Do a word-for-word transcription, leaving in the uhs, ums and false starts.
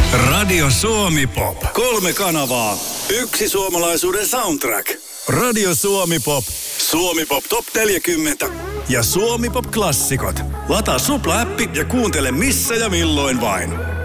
Radio Suomi Pop. Kolme kanavaa. Yksi suomalaisuuden soundtrack. Radio Suomi Pop. Suomi Pop Top neljäkymmentä. Ja Suomi Pop Klassikot. Lataa Supla-appi ja kuuntele missä ja milloin vain.